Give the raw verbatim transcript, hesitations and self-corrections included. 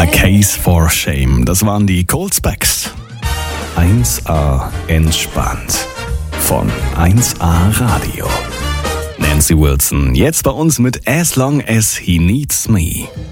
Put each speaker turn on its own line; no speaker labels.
A Case for Shame, das waren die Cold Specs. eins A entspannt von eins A Radio. Nancy Wilson, jetzt bei uns mit As Long As He Needs Me.